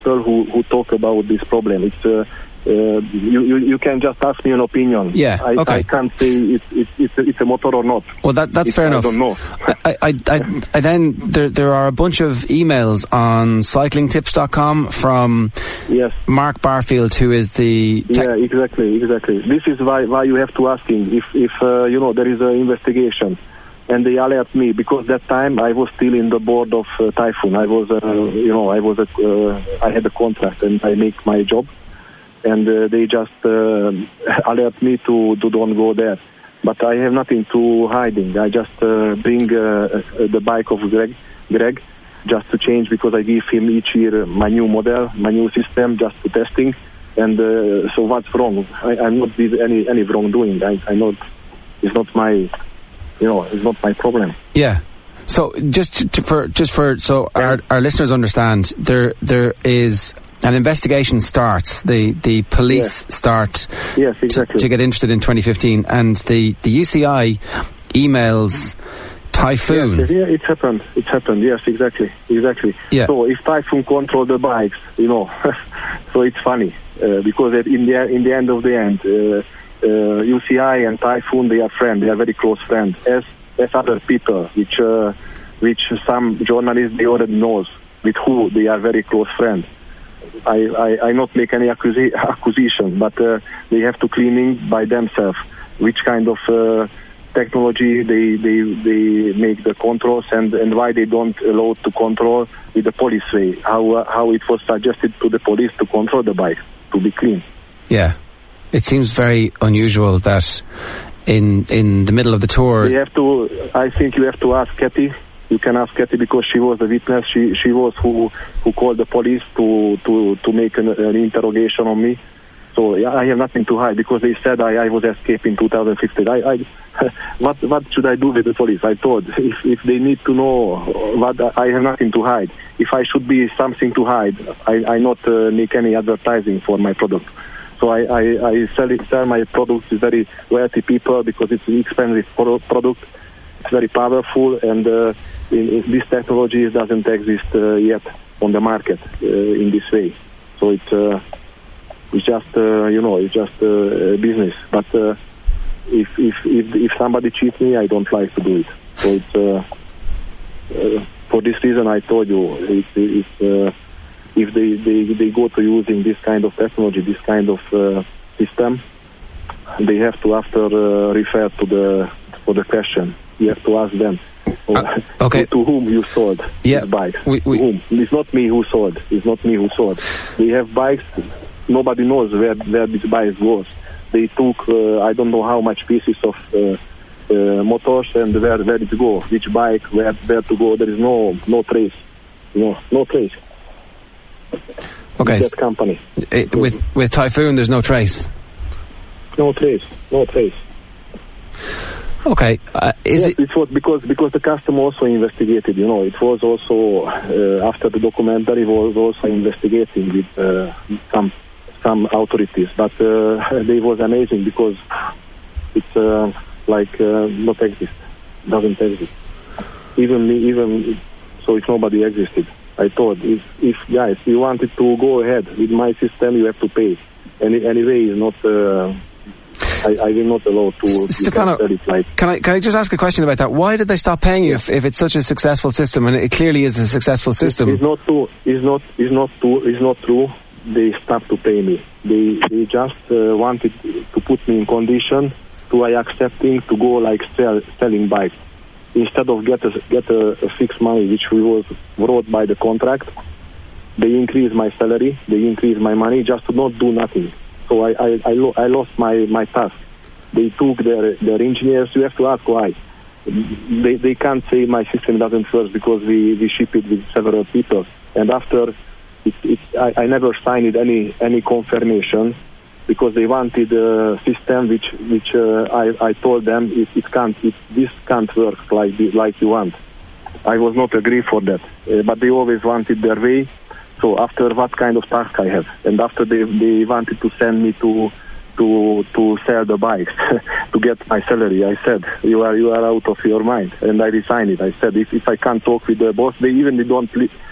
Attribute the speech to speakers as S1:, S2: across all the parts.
S1: people who talk about this problem. It's you can just ask me an opinion.
S2: Yeah, okay.
S1: I can't say it's a motor or not.
S2: Well, that's fair enough.
S1: I don't know.
S2: I then there are a bunch of emails on cyclingtips.com from Mark Barfield, who is the
S1: exactly. This is why you have to ask him if there is an investigation. And they alert me because that time I was still in the board of Typhoon. I was I had a contract and I make my job. And they just alert me to don't go there. But I have nothing to hiding. I just bring the bike of Greg just to change because I give him each year my new model, my new system, just to testing. And so what's wrong? I'm not with any wrongdoing. I know it's not my, it's not my problem.
S2: Yeah. So so our listeners understand, there is. An investigation starts. The police start to get interested in 2015, and the UCI emails Typhoon.
S1: Yes, it happened. Yes, exactly.
S2: Yeah.
S1: So if Typhoon control the bikes, so it's funny because in the end of the end, UCI and Typhoon, they are friends. They are very close friends. As other people, which some journalists they already knows with who they are very close friends. I not make any accusation, but they have to cleaning by themselves which kind of technology they make the controls and why they don't allow to control with the police way. How it was suggested to the police to control the bike to be clean.
S2: Yeah, it seems very unusual that in the middle of the tour.
S1: I think you have to ask Kathy. You can ask Kathy because she was the witness. She was who called the police to make an interrogation on me. So I have nothing to hide because they said I was escaping in 2015. What should I do with the police? I thought if they need to know what I have nothing to hide. If I should be something to hide, I not make any advertising for my product. So I sell my products to very wealthy people because it's an expensive product. It's very powerful, and this technology doesn't exist yet on the market in this way. So it's just it's just business. But if somebody cheats me, I don't like to do it. So it's for this reason I told you if they go to using this kind of technology, this kind of system, they have to after refer for the question. You have to ask them to whom you sold these bikes. Whom? It's not me who sold. They have bikes. Nobody knows where this bike goes. They took I don't know how much pieces of motors and where it go. Which bike where to go? There is no trace. No trace.
S2: Okay.
S1: That company.
S2: With Typhoon, there's no trace.
S1: No trace.
S2: Okay,
S1: it was because the customer also investigated. It was also after the documentary was also investigating with some authorities, but they was amazing because it's not exist, doesn't exist. Even so, if nobody existed, I thought if guys you wanted to go ahead with my system, you have to pay. Anyway, it's not. I will not allow to.
S2: Stefano, can I just ask a question about that? Why did they stop paying you if it's such a successful system, and it clearly is a successful system?
S1: It's not true. They stopped to pay me. They just wanted to put me in condition to accepting to go like selling bikes instead of get a fixed money which we was wrote by the contract. They increased my salary. They increased my money just to not do nothing. So I lost my task. They took their engineers. You have to ask why. They can't say my system doesn't work because we ship it with several people. And after, I never signed any confirmation because they wanted a system which I told them this can't work like you want. I was not agree for that, but they always wanted their way. So after what kind of task I have, and after they wanted to send me to sell the bikes to get my salary, I said you are out of your mind, and I resigned it. I said if I can't talk with the boss, they don't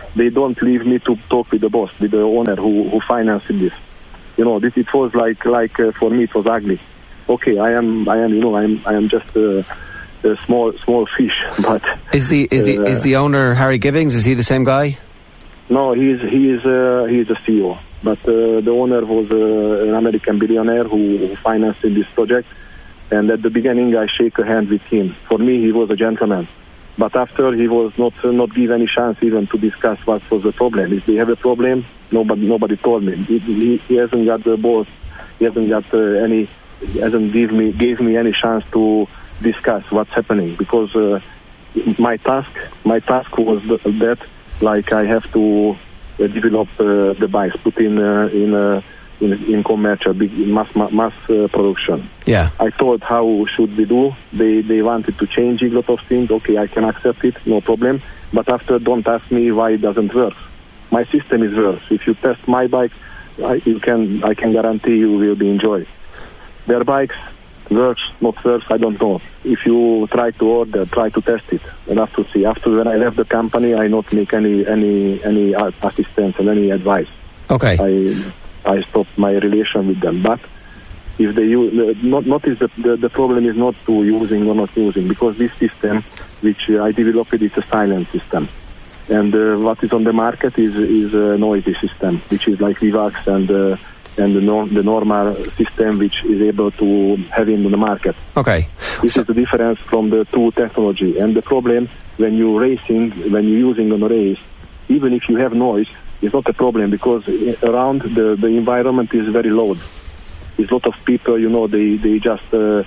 S1: they don't leave me to talk with the boss, with the owner who financed this. You know, it was like for me it was ugly. Okay, I am just a small fish. But
S2: is the owner Harry Gibbings? Is he the same guy?
S1: No, he is a CEO. But the owner was an American billionaire who financed this project. And at the beginning, I shake a hand with him. For me, he was a gentleman. But after, he was not give any chance even to discuss what was the problem. If they have a problem, nobody told me. He hasn't got the balls. He hasn't got gave me any chance to discuss what's happening, because my task was that, like, I have to develop the bikes, put in commercial, big mass production.
S2: Yeah.
S1: I thought, how should we do? They wanted to change a lot of things. Okay, I can accept it, no problem. But after, don't ask me why it doesn't work. My system is worse. If you test my bike, I can guarantee you will be enjoyed. Their bikes works, not works, I don't know. If you try to order, try to test it, and have to see. After, when I left the company, I not make any assistance and any advice.
S2: Okay.
S1: I stopped my relation with them. But if they use, the problem is not to using or not using, because this system, which I developed, is a silent system. And what is on the market is a noisy system, which is like Vivax and the normal system, which is able to have in the market.
S2: Okay.
S1: This is the difference from the two technology. And the problem, when you're using on a race, even if you have noise, it's not a problem, because around the environment is very loud. There's a lot of people, they just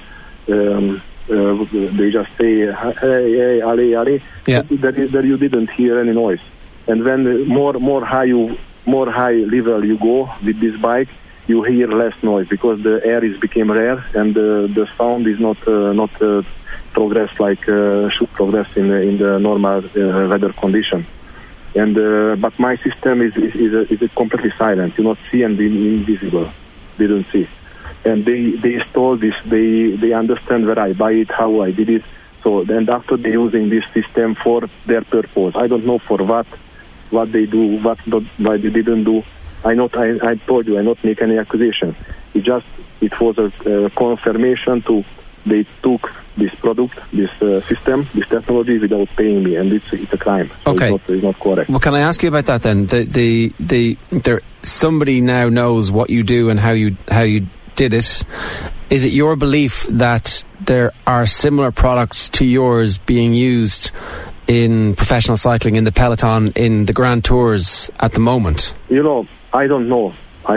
S1: say, hey, Ali.
S2: Yeah.
S1: That you didn't hear any noise. And when more high level you go with this bike, you hear less noise, because the air became rare, and the sound is not progress like should progress in the normal weather condition. And but my system is completely silent. You not see and invisible. They don't see. And they install this. They understand where I buy it, how I did it. So then after they using this system for their purpose. I don't know for what they do, why they didn't do. I told you I not make any accusation. It was a confirmation to they took this product, this system, this technology without paying me, and it's a crime. So
S2: okay,
S1: it's not correct.
S2: Well, can I ask you about that then? Somebody now knows what you do and how you did it. Is it your belief that there are similar products to yours being used in professional cycling, in the peloton, in the Grand Tours at the moment?
S1: I don't know.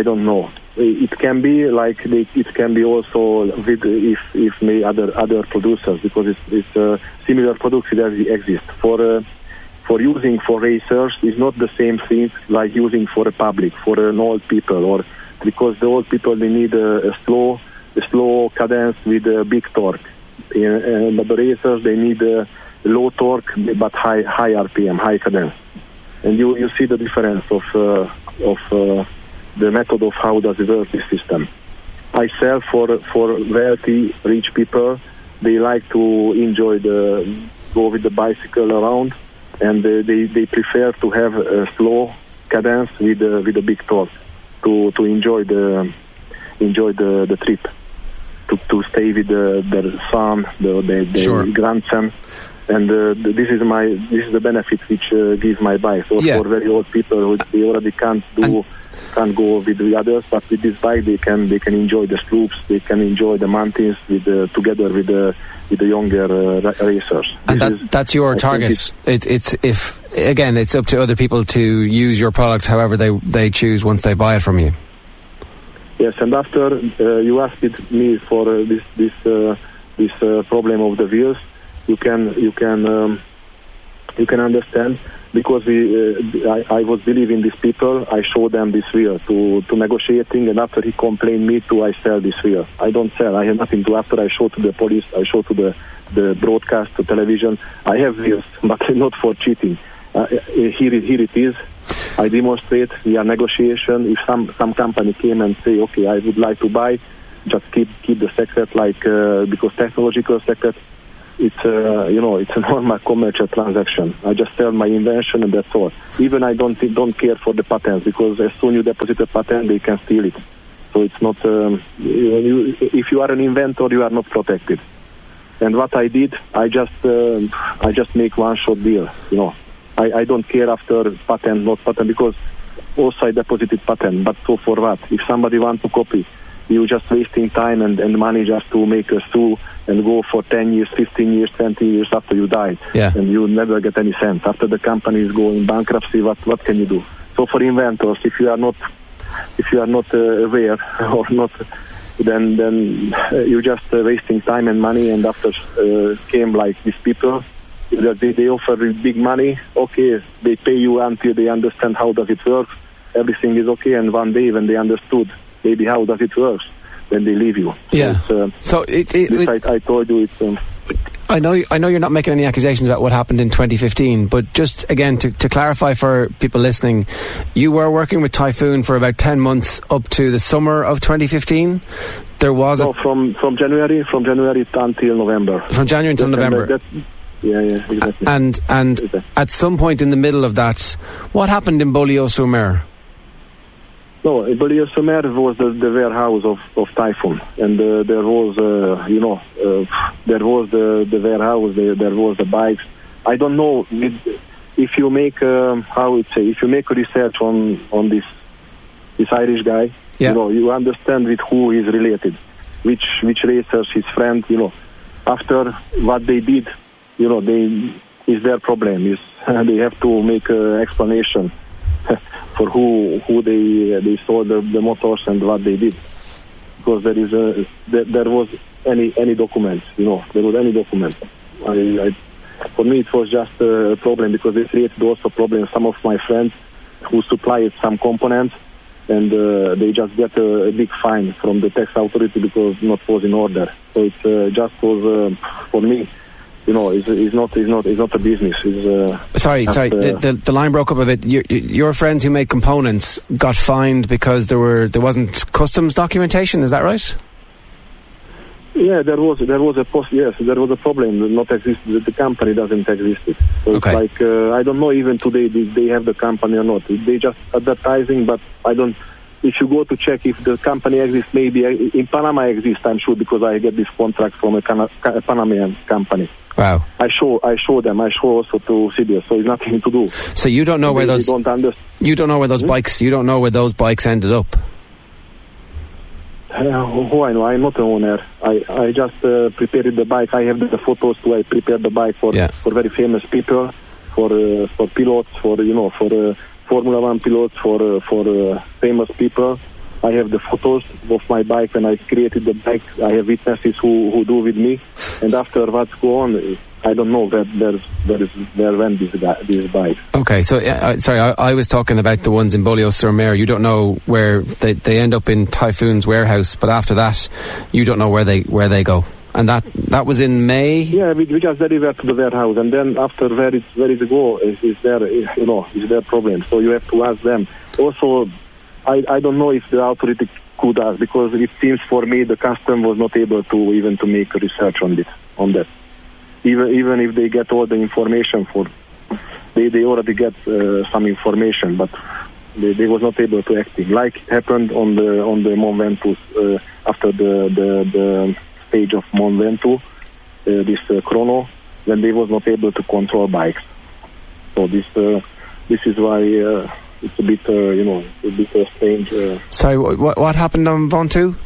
S1: It can be like it can be also with if may other producers, because it's similar products that exist for using for racers is not the same thing like using for a public, for an old people, or because the old people, they need a slow cadence with a big torque, and the racers, they need a low torque but high RPM, high cadence, and you see the difference of the method of how does it work, this system. I sell for wealthy, rich people. They like to enjoy go with the bicycle around, and they prefer to have a slow cadence with a big torque to enjoy the trip, to stay with their son, the
S2: sure.
S1: grandson. And this is the benefit which gives my bike. So for very old people who they already can't go with the others, but with this bike they can enjoy the slopes, they can enjoy the mountains together with the younger racers.
S2: And that's your target. It's up to other people to use your product however they choose once they buy it from you.
S1: Yes, and after you asked me for this problem of the wheels. You can understand, because I was believing these people. I showed them this wheel to negotiating, and after he complained me I sell this wheel. I don't sell. I have nothing to. After I show to the police, I show to the broadcast, to television. I have wheels, but not for cheating. Here it is. I demonstrate. We are negotiation. If some company came and say, okay, I would like to buy, just keep the secret, like because technological secret. it's a normal commercial transaction. I just sell my invention and that's all. Even I don't care for the patents, because as soon you deposit a patent, they can steal it. So it's not, if you are an inventor, you are not protected. And what I did, I just make one-shot deal. I don't care after patent, not patent, because also I deposited patent. But so for what? If somebody wants to copy, you're just wasting time and money just to make a sue and go for 10 years, 15 years, 20 years after you die.
S2: Yeah.
S1: And you never get any cents. After the company is going bankruptcy, what can you do? So for inventors, if you are not aware or not, then you're just wasting time and money. And after came like these people, they offer big money. Okay, they pay you until they understand how does it work. Everything is okay, and one day when they understood maybe how does it work, then they leave you.
S2: Yeah.
S1: So I told you it's.
S2: I know you're not making any accusations about what happened in 2015, but just again to clarify for people listening, you were working with Typhoon for about 10 months up to the summer of 2015. There was
S1: from January until November.
S2: From January until November.
S1: Yeah, exactly.
S2: And
S1: exactly.
S2: At some point in the middle of that, what happened in Beaulieu-sur-Mer?
S1: No, Beaulieu-sur-Mer was the warehouse of Typhoon, and there was, there was the warehouse, there was the bikes. I don't know if you make if you make research on this Irish guy,
S2: yeah.
S1: You understand with who he's related, which racers his friend, After what they did, is their problem. They have to make an explanation for who they sold the motors and what they did, because there was any document, there was any document. For me, it was just a problem, because it created also problems. Some of my friends who supplied some components, and they just get a big fine from the tax authority because not was in order. So it just was for me. It's not a business.
S2: Sorry. The line broke up a bit. Your friends who make components got fined because there wasn't customs documentation. Is that right?
S1: Yeah, there was a problem. Not exist. The company doesn't exist. So
S2: okay.
S1: It's like I don't know even today they have the company or not. They just advertising, but I don't. If you go to check if the company exists, maybe in Panama exists, I'm sure, because I get this contract from a Panamanian company.
S2: Wow.
S1: I show them. I show also to CBS, so it's nothing to do.
S2: So you don't know where those. You don't know where those bikes. You don't know where those bikes ended up.
S1: Who I know? I'm not an owner. I just prepared the bike. I have the photos too. I prepared the bike for very famous people, for pilots, for Formula One pilots, for famous people. I have the photos of my bike when I created the bike. I have witnesses who do with me. And after what's go on, I don't know where went this bike.
S2: Okay, so sorry, I was talking about the ones in Beaulieu-sur-Mer. You don't know where they end up in Typhoon's warehouse, but after that, you don't know where they go. And that was in May?
S1: Yeah, we just delivered to the warehouse, and then after where it go is their problem. So you have to ask them. Also, I don't know if the authority could ask, because it seems for me the custom was not able to make research on that. Even if they get all the information they already get some information, but they was not able to act like it happened on the Mont Ventoux after the stage of Mont Ventoux, this chrono, when they was not able to control bikes. So this is why it's a bit strange.
S2: Sorry, what happened on Ventoux?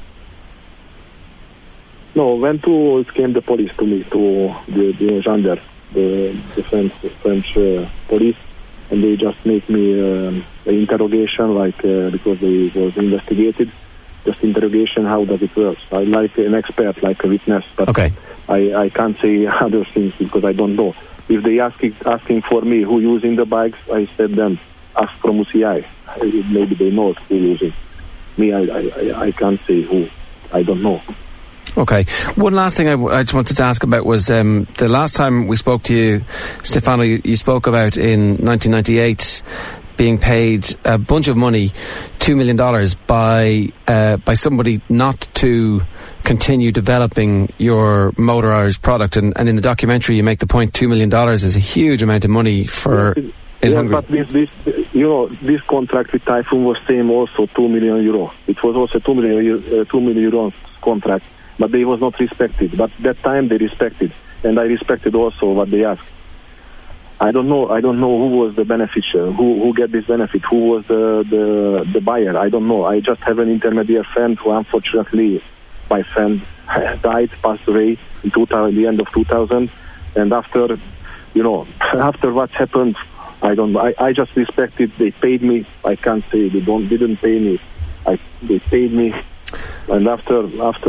S1: No, Ventoux, it came the police to me, to the gendarme, the French police, and they just make me an interrogation, because they was investigated. Just interrogation, how does it work? I like an expert, like a witness, but
S2: okay.
S1: I can't say other things because I don't know. If they asking for me who using the bikes, I said them, ask from UCI. Maybe they know who using. Me, I can't say who. I don't know.
S2: Okay. One last thing I just wanted to ask about was the last time we spoke to you, Stefano, you spoke about in 1998 being paid a bunch of money, $2 million, by somebody not to continue developing your motorized product. And in the documentary, you make the point $2 million is a huge amount of money for in Hungary.
S1: But this contract with Typhoon was same also €2 million. It was also €2 million contract, but they was not respected. But that time they respected, and I respected also what they asked. I don't know who was the beneficiary, who get this benefit, who was the buyer. I don't know. I just have an intermediate friend who, unfortunately, my friend died, passed away in the end of 2000, and after what happened, I don't know. I just respected. They paid me. I can't say they didn't pay me. They paid me. And after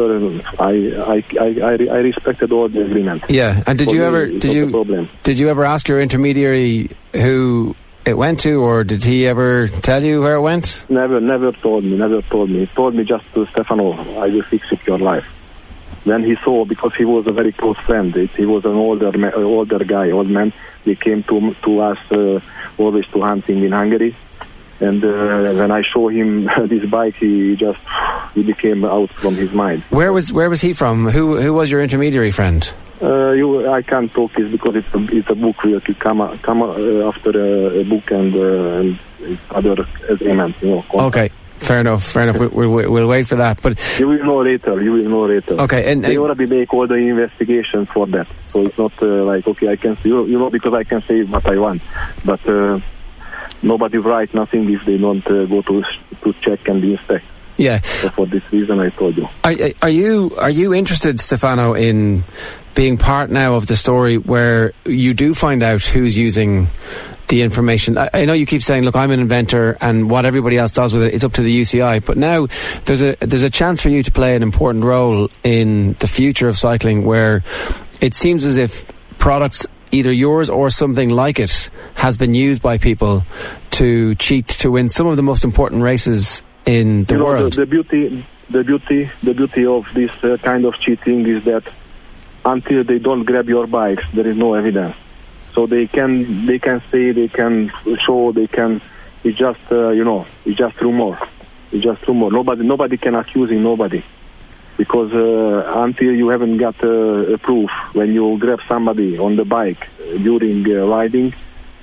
S1: I respected all the agreement.
S2: Yeah, and did you ever ask your intermediary who it went to, or did he ever tell you where it went?
S1: Never told me. He told me just to Stefano, I will fix it your life. Then he saw, because he was a very close friend. He was an older man. He came to us always to hunting in Hungary. And when I show him this bike, he became out from his mind.
S2: Where was he from? Who was your intermediary friend?
S1: I can't talk this because it's a book. We come after a book and other agreement.
S2: Okay, fair enough. We'll wait for that. But
S1: you will know later.
S2: Okay, and
S1: they already make all the investigations for that. So it's not like, okay, I can see, because I can say what I want, but. Nobody write nothing if they don't go to check and inspect.
S2: Yeah.
S1: So for this reason, I told you.
S2: Are you interested, Stefano, in being part now of the story where you do find out who's using the information? I know you keep saying, look, I'm an inventor, and what everybody else does with it, it's up to the UCI. But now there's a chance for you to play an important role in the future of cycling, where it seems as if products, either yours or something like it, has been used by people to cheat to win some of the most important races in the world.
S1: The beauty of this kind of cheating is that until they don't grab your bikes, there is no evidence. So they can say, they can show, they can. It's just it's just rumor. It's just rumor. Nobody can accuse nobody. Because until you haven't got a proof, when you grab somebody on the bike during riding,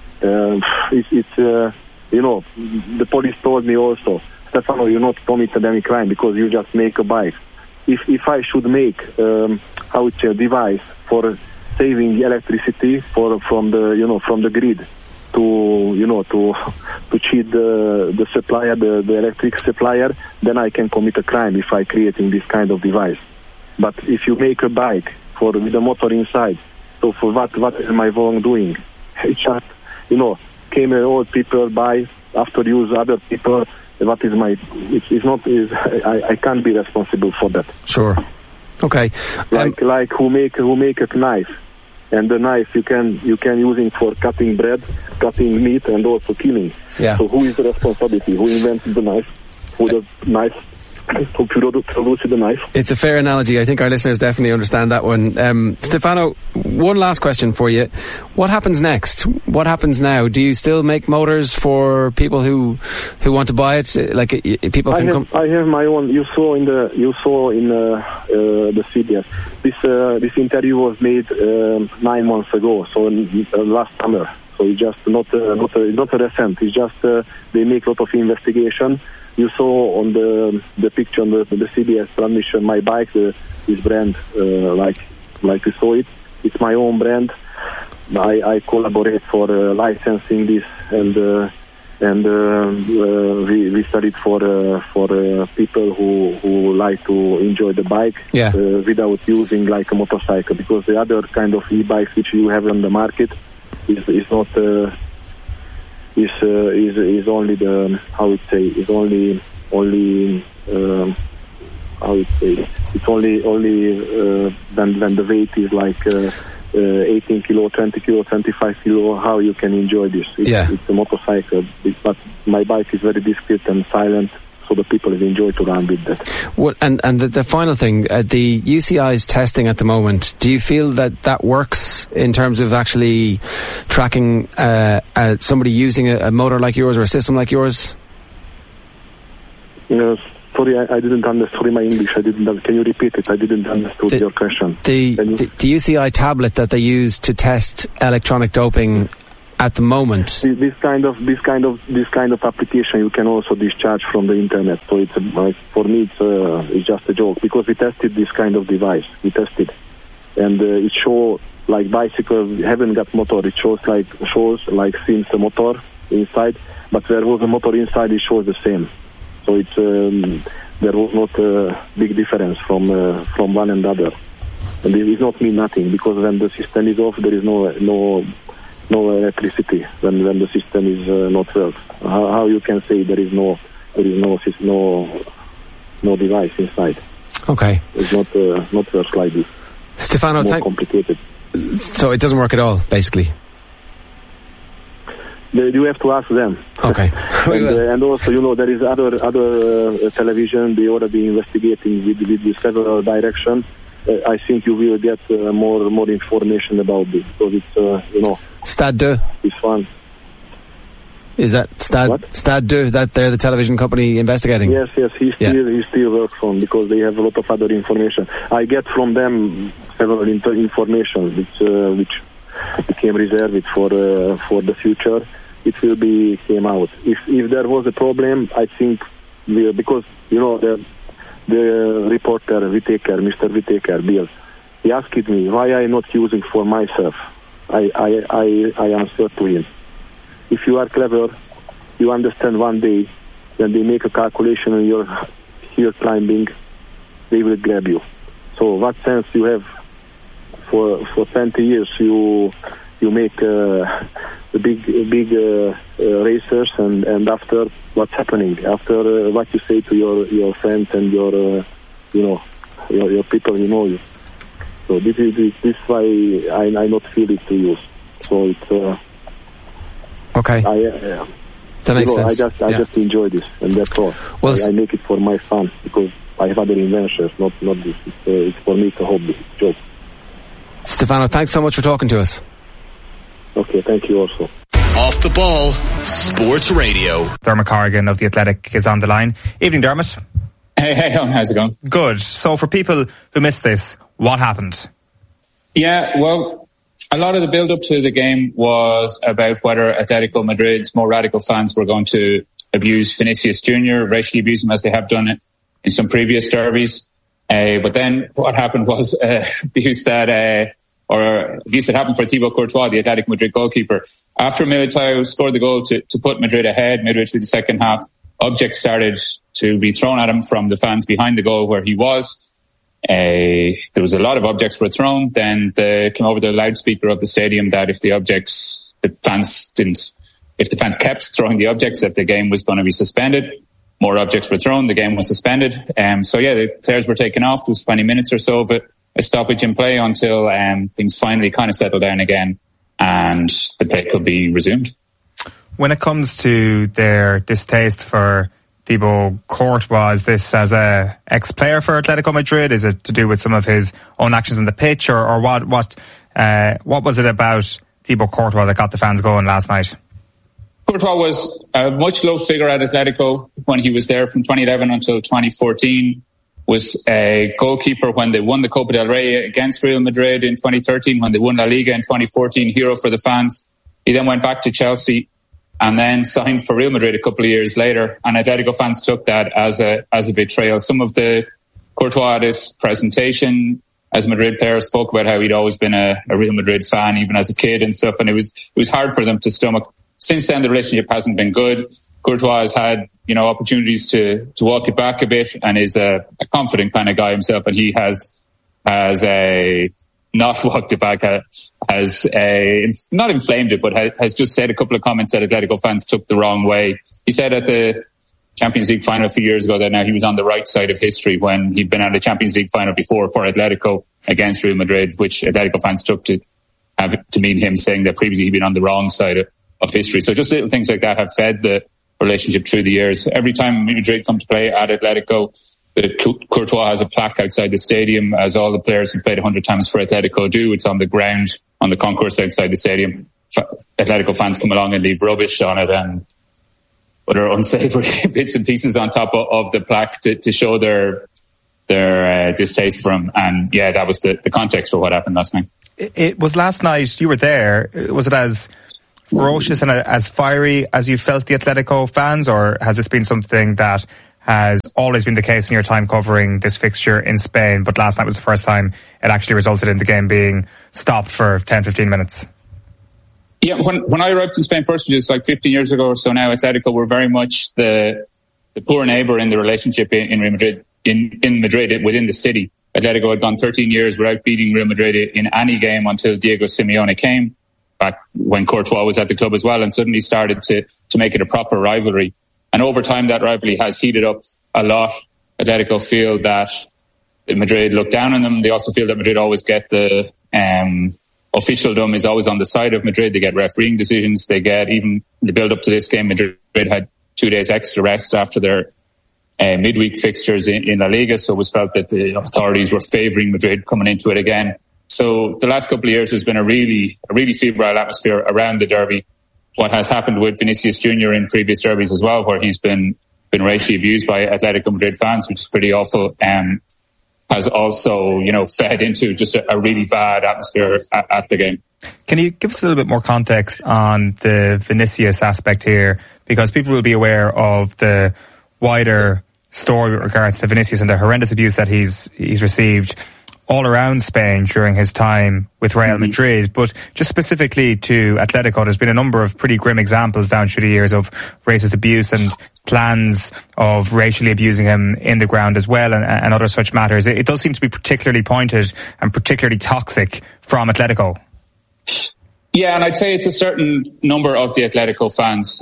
S1: the police told me also, Stefano, you not committed any crime because you just make a bike. If I should make a device for saving electricity from the grid to cheat the supplier, the electric supplier, then I can commit a crime if I creating this kind of device. But if you make a bike with a motor inside, so for what am I wrong doing? It's just came old people by after use other people. What is my? I can't be responsible for that.
S2: Sure. Okay.
S1: Like who make a knife. And the knife you can using for cutting bread, cutting meat, and also killing.
S2: Yeah.
S1: So who is the responsibility? Who invented the knife? Who the knife? Who produced the knife?
S2: It's a fair analogy. I think our listeners definitely understand that one. Stefano, one last question for you. What happens next? What happens now? Do you still make motors for people who want to buy it? Like people can come.
S1: I have my own. You saw in the CBS. This interview was made 9 months ago. So last summer. So it's just not a recent. It's just they make a lot of investigation. You saw on the picture on the CBS transmission, my bike, this brand, like you saw it. It's my own brand. I collaborate for licensing this, and we studied for people who like to enjoy the bike without using like a motorcycle, because the other kind of e-bikes which you have on the market is not. Is only the it's only it's only when the weight is like 18 kilo, 20 kilo, 25 kilo, how you can enjoy this. It's a motorcycle, but my bike is very discreet and silent, so the people enjoy to run with that.
S2: Well, and the final thing, the UCI's testing at the moment, do you feel that works in terms of actually tracking somebody using a motor like yours or a system like yours?
S1: Yes. Sorry, I didn't understand. Sorry, my English, I didn't. Can you repeat it? I didn't understand your question.
S2: The UCI tablet that they use to test electronic doping at the moment.
S1: This kind of application you can also discharge from the internet. So it's for me it's just a joke, because we tested this kind of device. We tested, and it shows like bicycle haven't got motor. It shows like seems a motor inside, but there was a motor inside. It shows the same. So it's there was not a big difference from one and the other, and it does not mean nothing, because when the system is off, there is no electricity. When the system is not works, how you can say there is no device inside?
S2: Okay,
S1: it's not works like this.
S2: Stefano,
S1: more complicated.
S2: So it doesn't work at all, basically.
S1: You have to ask them.
S2: Okay.
S1: and also, there is other television. They already investigating with several directions. I think you will get more information about this, because it's
S2: Stade 2.
S1: This one.
S2: Is that Stade 2? That they're the television company investigating?
S1: Yes. He still works on, because they have a lot of other information. I get from them several information which became reserved for the future. It will be came out. If there was a problem, I think because the reporter Mr. Whittaker, Bill, he asked me why I not using for myself. I answered to him, if you are clever, you understand one day when they make a calculation on your hill climbing, they will grab you. So what sense you have for 20 years you make the big racers, and after what's happening, after what you say to your friends and your people who know you. So this is why I not feel it to use. So it's
S2: okay. That makes sense.
S1: I just enjoy this, and that's all. Well, I make it for my fun, because I have other inventions, not this. It's for me, it's a hobby, it's a job.
S2: Stefano, thanks so much for talking to us.
S1: Okay, thank you also.
S3: Off the Ball Sports Radio.
S4: Dermot Corrigan of The Athletic is on the line. Evening, Dermot.
S5: Hey, how's it going?
S4: Good. So for people who missed this, what happened?
S5: Yeah, well, a lot of the build-up to the game was about whether Atletico Madrid's more radical fans were going to abuse Vinicius Jr., racially abuse him as they have done it in some previous derbies. But then what happened was abuse that happened for Thibaut Courtois, the Athletic Madrid goalkeeper. After Militao scored the goal to put Madrid ahead midway through the second half, objects started to be thrown at him from the fans behind the goal where he was. There was a lot of objects were thrown. Then they came over the loudspeaker of the stadium that if the fans kept throwing the objects, that the game was going to be suspended. More objects were thrown, the game was suspended. The players were taken off. There was 20 minutes or so of it. A stoppage in play until things finally kind of settled down again and the play could be resumed.
S4: When it comes to their distaste for Thibaut Courtois, is this as a ex-player for Atletico Madrid? Is it to do with some of his own actions on the pitch, or what was it about Thibaut Courtois that got the fans going last night?
S5: Courtois was a much loved figure at Atletico when he was there from 2011 until 2014. Was a goalkeeper when they won the Copa del Rey against Real Madrid in 2013, when they won La Liga in 2014, hero for the fans. He then went back to Chelsea and then signed for Real Madrid a couple of years later. And Atletico fans took that as a betrayal. Some of the Courtois presentation as Madrid players spoke about how he'd always been a Real Madrid fan, even as a kid and stuff. And it was hard for them to stomach. Since then, the relationship hasn't been good. Courtois has had, opportunities to walk it back a bit, and is a confident kind of guy himself. And he has not walked it back, not inflamed it, but has just said a couple of comments that Atletico fans took the wrong way. He said at the Champions League final a few years ago that now he was on the right side of history when he'd been at a Champions League final before for Atletico against Real Madrid, which Atletico fans took to mean him saying that previously he'd been on the wrong side of history. So just little things like that have fed the relationship through the years. Every time Madrid come to play at Atletico, Courtois has a plaque outside the stadium, as all the players who played 100 times for Atletico do. It's on the ground, on the concourse outside the stadium. Atletico fans come along and leave rubbish on it and other unsavoury bits and pieces on top of the plaque to show their distaste for him. And yeah, that was the context for what happened last night.
S4: It was last night, you were there. Was it as ferocious and as fiery as you felt the Atletico fans, or has this been something that has always been the case in your time covering this fixture in Spain, but last night was the first time it actually resulted in the game being stopped for 10-15 minutes?
S5: Yeah, when I arrived in Spain first, which is like 15 years ago or so now, Atletico were very much the poor neighbour in the relationship in Real Madrid, in Madrid, within the city. Atletico had gone 13 years without beating Real Madrid in any game until Diego Simeone came, back when Courtois was at the club as well, and suddenly started to make it a proper rivalry. And over time, that rivalry has heated up a lot. Atletico feel that Madrid look down on them. They also feel that Madrid always get the officialdom is always on the side of Madrid. They get refereeing decisions. They get, even the build up to this game, Madrid had 2 days extra rest after their midweek fixtures in La Liga. So it was felt that the authorities were favouring Madrid coming into it again. So the last couple of years has been a really febrile atmosphere around the derby. What has happened with Vinicius Jr. in previous derbies as well, where he's been racially abused by Atletico Madrid fans, which is pretty awful, has also, fed into just a really bad atmosphere at the game.
S4: Can you give us a little bit more context on the Vinicius aspect here? Because people will be aware of the wider story with regards to Vinicius and the horrendous abuse that he's received all around Spain during his time with Real Madrid, but just specifically to Atletico, there's been a number of pretty grim examples down through the years of racist abuse and plans of racially abusing him in the ground as well, and other such matters. It does seem to be particularly pointed and particularly toxic from Atletico.
S5: Yeah, and I'd say it's a certain number of the Atletico fans,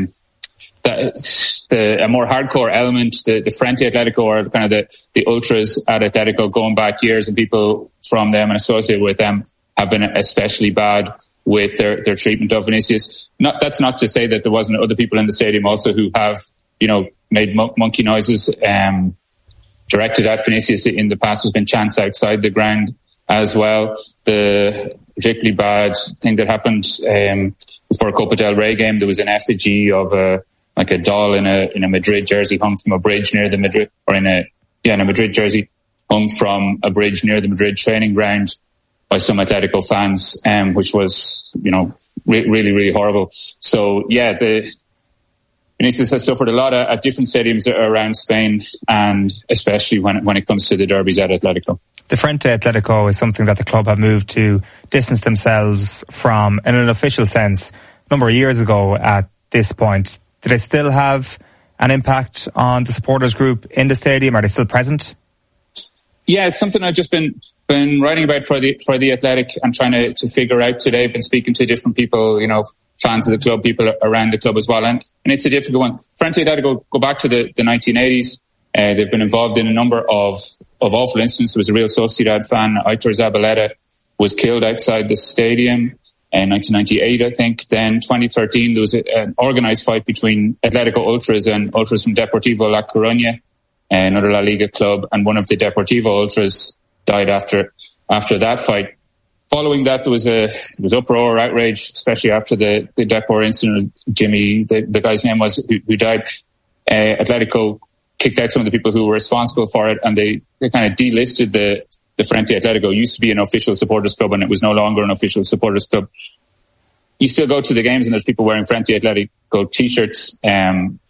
S5: a more hardcore element, the Frente Atletico, or kind of the ultras at Atletico going back years, and people from them and associated with them have been especially bad with their treatment of Vinicius. That's not to say that there wasn't other people in the stadium also who have, made monkey noises directed at Vinicius in the past. There's been chants outside the ground as well. The particularly bad thing that happened before a Copa del Rey game, there was an effigy of a doll in a Madrid jersey hung from a bridge near the Madrid, or in a Madrid jersey hung from a bridge near the Madrid training ground by some Atletico fans, which was, really, really horrible. So yeah, Vinicius has suffered a lot at different stadiums around Spain, and especially when it comes to the derbies at Atletico.
S4: The Frente Atletico is something that the club have moved to distance themselves from in an official sense a number of years ago at this point. Do they still have an impact on the supporters group in the stadium? Are they still present?
S5: Yeah, it's something I've just been writing about for the Athletic and trying to figure out today. I've been speaking to different people, fans of the club, people around the club as well, and it's a difficult one. Frente Atletico go back to the 1980s. They've been involved in a number of awful incidents. There was a Real Sociedad fan, Aitor Zabaleta, was killed outside the stadium. In 1998, I think. Then 2013, there was an organised fight between Atletico ultras and ultras from Deportivo La Coruña, another La Liga club, and one of the Deportivo ultras died after that fight. Following that, there was uproar, outrage, especially after the Depor incident. Jimmy, the guy's name was, who died. Atletico kicked out some of the people who were responsible for it, and they kind of delisted the Frente Atletico. Used to be an official supporters club, and it was no longer an official supporters club. You still go to the games and there's people wearing Frente Atletico t-shirts, and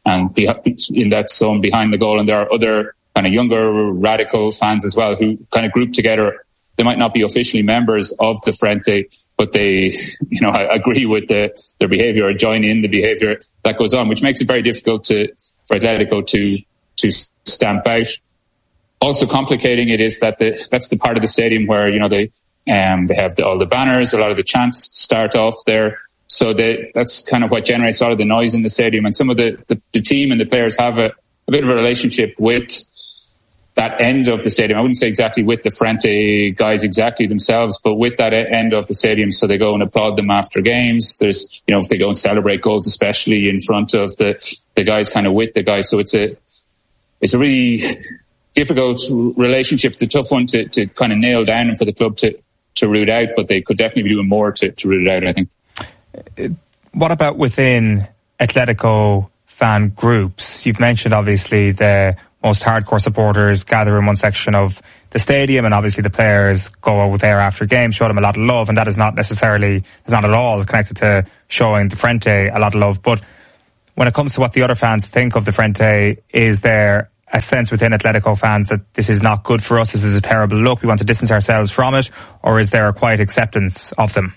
S5: in that zone behind the goal, and there are other kind of younger radical fans as well who kind of group together. They might not be officially members of the Frente, but they, agree with their behaviour or join in the behaviour that goes on, which makes it very difficult for Atletico to stamp out. Also complicating it is that that's the part of the stadium where, they have all the banners, a lot of the chants start off there. So that's kind of what generates a lot of the noise in the stadium. And some of the team and the players have a bit of a relationship with that end of the stadium. I wouldn't say exactly with the Frente guys exactly themselves, but with that end of the stadium. So they go and applaud them after games. There's, if they go and celebrate goals, especially in front of the guys, kind of with the guys. So it's a really difficult relationship. It's a tough one to kind of nail down and for the club to root out, but they could definitely be doing more to root it out, I think.
S4: What about within Atletico fan groups? You've mentioned obviously the most hardcore supporters gather in one section of the stadium, and obviously the players go over there after games, show them a lot of love, and that is not at all connected to showing the Frente a lot of love. But when it comes to what the other fans think of the Frente, is there a sense within Atletico fans that this is not good for us, this is a terrible look, we want to distance ourselves from it, or is there a quiet acceptance of them?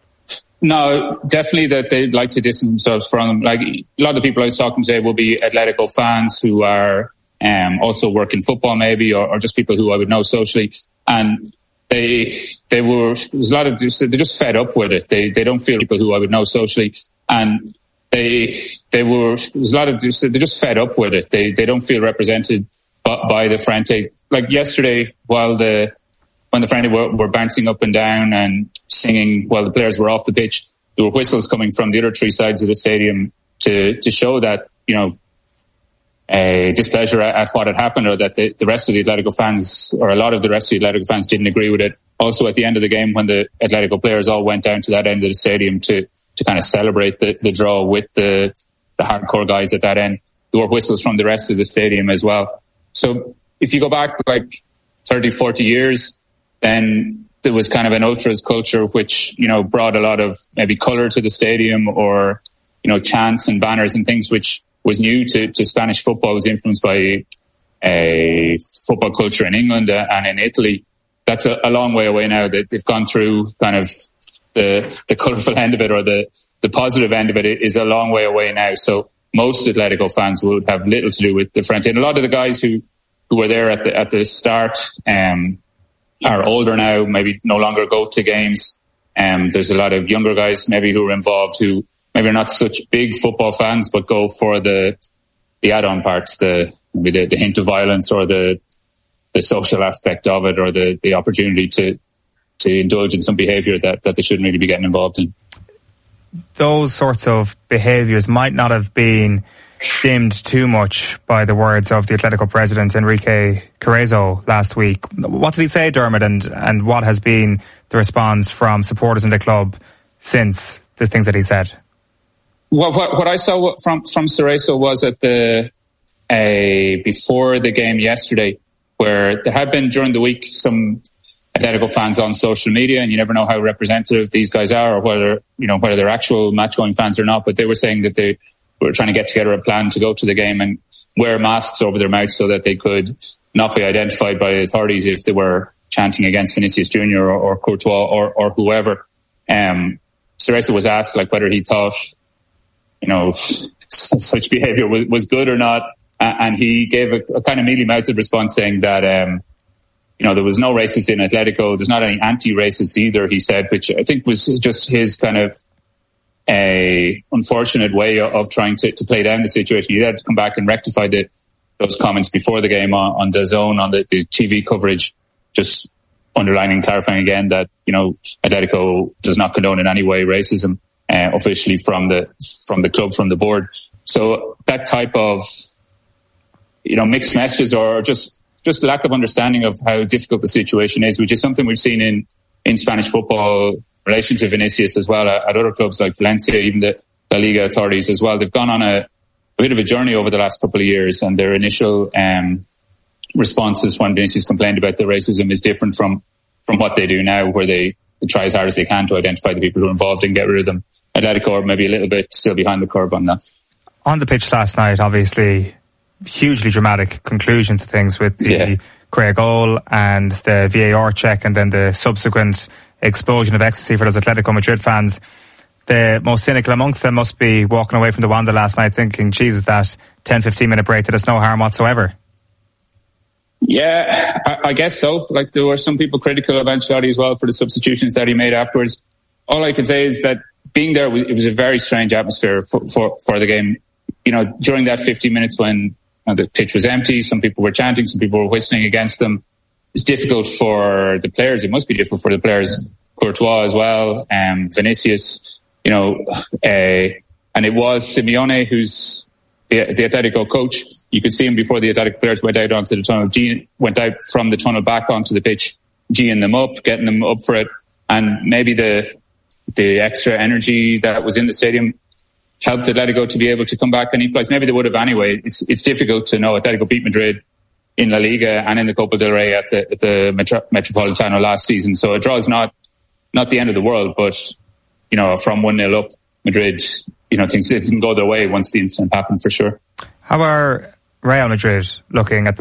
S5: No, definitely that they'd like to distance themselves from them. Like, a lot of the people I was talking to today will be Atletico fans who are also work in football maybe, or just people who I would know socially. And there's a lot of, they're just fed up with it. They don't feel people who I would know socially. And they're just fed up with it. They don't feel represented by the Frente. Like yesterday, when the Frente were bouncing up and down and singing while the players were off the pitch, there were whistles coming from the other three sides of the stadium to show that, displeasure at what had happened, or that the rest of the Atletico fans, or a lot of the rest of the Atletico fans, didn't agree with it. Also, at the end of the game, when the Atletico players all went down to that end of the stadium to kind of celebrate the draw with the hardcore guys at that end, there were whistles from the rest of the stadium as well. So if you go back like 30, 40 years, then there was kind of an ultras culture which, brought a lot of maybe colour to the stadium, or, chants and banners and things, which was new to Spanish football. It was influenced by a football culture in England and in Italy. That's a long way away now. That they've gone through kind of the colourful end of it, or the positive end of it is a long way away now. So most Atletico fans would have little to do with the Frente. And a lot of the guys who were there at the start are older now, maybe no longer go to games. There's a lot of younger guys maybe who are involved who maybe are not such big football fans, but go for the add-on parts, maybe the hint of violence, or the social aspect of it, or the opportunity to indulge in some behaviour that they shouldn't really be getting involved in.
S4: Those sorts of behaviours might not have been dimmed too much by the words of the Atletico president, Enrique Cerezo, last week. What did he say, Dermot, and what has been the response from supporters in the club since the things that he said?
S5: Well, what I saw from Cerezo was at before the game yesterday, where there had been during the week some Atletico fans on social media, and you never know how representative these guys are, or whether they're actual match-going fans or not. But they were saying that they were trying to get together a plan to go to the game and wear masks over their mouths so that they could not be identified by authorities if they were chanting against Vinicius Jr. or Courtois or whoever. Cerezo was asked whether he thought such behaviour was good or not, and he gave a kind of mealy-mouthed response saying that there was no racists in Atletico. There's not any anti-racists either, he said, which I think was just his kind of a unfortunate way of trying to play down the situation. He had to come back and rectify those comments before the game on DAZN, on the TV coverage, just underlining, clarifying again that Atletico does not condone in any way racism officially from the club, from the board. So that type of mixed messages, or just lack of understanding of how difficult the situation is, which is something we've seen in Spanish football in relation to Vinicius as well, at other clubs like Valencia, even the La Liga authorities as well. They've gone on a bit of a journey over the last couple of years, and their initial responses when Vinicius complained about the racism is different from what they do now, where they try as hard as they can to identify the people who are involved and get rid of them. Atletico are maybe a little bit still behind the curve on that.
S4: On the pitch last night, obviously, hugely dramatic conclusion to things with the Correa goal and the VAR check, and then the subsequent explosion of ecstasy for those Atletico Madrid fans. The most cynical amongst them must be walking away from the Wanda last night thinking, Jesus, that 10-15 minute break did us no harm whatsoever.
S5: Yeah, I guess so. There were some people critical of Ancelotti as well for the substitutions that he made afterwards. All I can say is that being there, it was a very strange atmosphere for the game. During that 50 minutes when the pitch was empty. Some people were chanting, some people were whistling against them. It's difficult for the players. It must be difficult for the players. Courtois as well, Vinicius, and it was Simeone who's the Atletico coach. You could see him before the Atletico players went out onto the tunnel. Went out from the tunnel back onto the pitch, G'ing them up, getting them up for it. And maybe the extra energy that was in the stadium helped Atletico to be able to come back any place. Maybe they would have anyway. It's difficult to know. Atletico beat Madrid in La Liga and in the Copa del Rey at the Metropolitano last season. So a draw is not the end of the world, but, from 1-0 up, Madrid, things didn't go their way once the incident happened for sure.
S4: How are Real Madrid looking at the